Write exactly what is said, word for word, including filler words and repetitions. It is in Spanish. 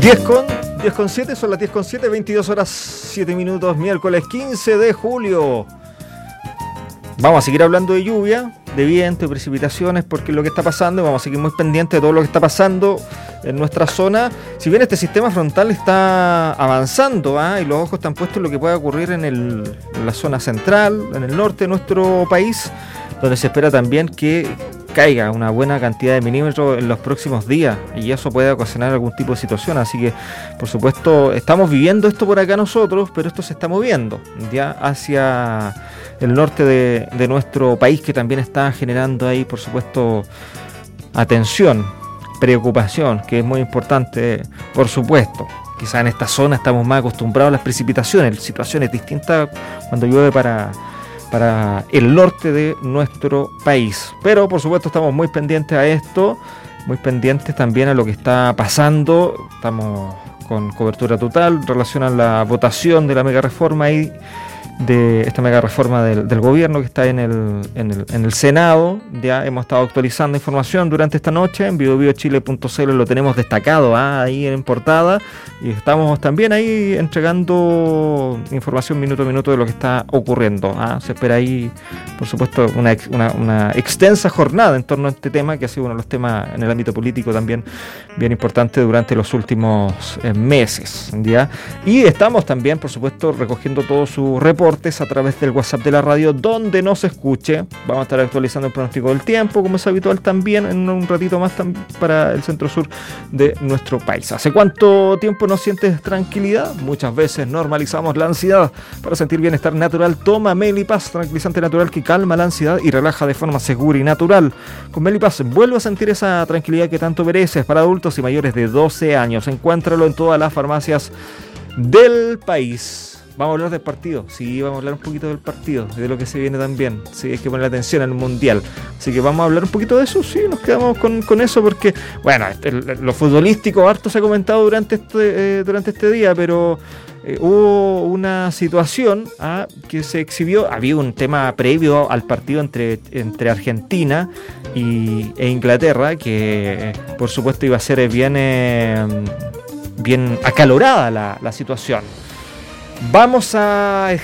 diez con, diez con siete, son las diez con siete, veintidós horas siete minutos, miércoles quince de julio. Vamos a seguir hablando de lluvia, de viento, de precipitaciones, porque es lo que está pasando, y vamos a seguir muy pendientes de todo lo que está pasando en nuestra zona. Si bien este sistema frontal está avanzando, ¿eh? y los ojos están puestos en lo que pueda ocurrir en, el, en la zona central, en el norte de nuestro país, donde se espera también que caiga una buena cantidad de milímetros en los próximos días, y eso puede ocasionar algún tipo de situación. Así que, por supuesto, estamos viviendo esto por acá nosotros, pero esto se está moviendo ya hacia el norte de, de nuestro país, que también está generando ahí, por supuesto, atención, preocupación, que es muy importante, por supuesto. Quizás en esta zona estamos más acostumbrados a las precipitaciones, situaciones distintas cuando llueve para... para el norte de nuestro país. Pero por supuesto estamos muy pendientes a esto, muy pendientes también a lo que está pasando. Estamos con cobertura total en relación a la votación de la mega reforma y de esta mega reforma del, del gobierno que está en el, en, el, en el Senado. Ya hemos estado actualizando información durante esta noche en bio bio chile punto c l, lo tenemos destacado ¿ah? ahí en portada, y estamos también ahí entregando información minuto a minuto de lo que está ocurriendo. ¿ah? Se espera ahí, por supuesto, una, una, una extensa jornada en torno a este tema, que ha sido uno de los temas en el ámbito político también bien importante durante los últimos eh, meses. ¿ya? Y estamos también, por supuesto, recogiendo todos sus reportes a través del WhatsApp de la radio, donde nos escuche. Vamos a estar actualizando el pronóstico del tiempo, como es habitual también, en un ratito más tam- para el centro sur de nuestro país. ¿Hace cuánto tiempo no sientes tranquilidad? Muchas veces normalizamos la ansiedad. Para sentir bienestar natural, toma Melipaz, tranquilizante natural que calma la ansiedad y relaja de forma segura y natural. Con Melipaz vuelve a sentir esa tranquilidad que tanto mereces. Para adultos y mayores de doce años, encuéntralo en todas las farmacias del país. Vamos a hablar del partido, sí, vamos a hablar un poquito del partido, de lo que se viene también, sí, hay que poner atención al Mundial, así que vamos a hablar un poquito de eso, sí, nos quedamos con, con eso, porque, bueno, el, lo futbolístico harto se ha comentado durante este, eh, durante este día, pero eh, hubo una situación ¿ah? que se exhibió, había un tema previo al partido entre, entre Argentina y, e Inglaterra, que por supuesto iba a ser bien, eh, bien acalorada la, la situación. Vamos a